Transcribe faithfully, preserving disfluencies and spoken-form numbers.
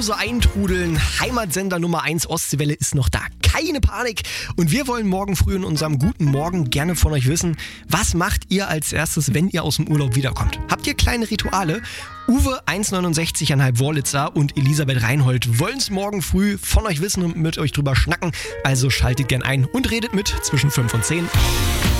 So eintrudeln. Heimatsender Nummer eins Ostseewelle ist noch da. Keine Panik. Und wir wollen morgen früh in unserem Guten Morgen gerne von euch wissen, was macht ihr als erstes, wenn ihr aus dem Urlaub wiederkommt? Habt ihr kleine Rituale? Uwe eins Komma neunundsechzig Komma fünf Wurlitzer und Elisabeth Reinhold wollen es morgen früh von euch wissen und mit euch drüber schnacken. Also schaltet gern ein und redet mit zwischen fünf und zehn.